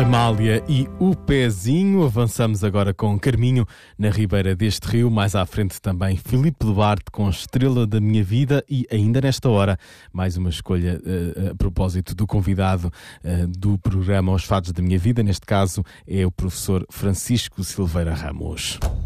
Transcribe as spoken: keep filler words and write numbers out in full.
Amália e o Pezinho. Avançamos agora com Carminho na ribeira deste rio. Mais à frente também Filipe Duarte com Estrela da Minha Vida. E ainda nesta hora mais uma escolha uh, a propósito do convidado uh, do programa Os Fados da Minha Vida. Neste caso é o professor Francisco Silveira Ramos.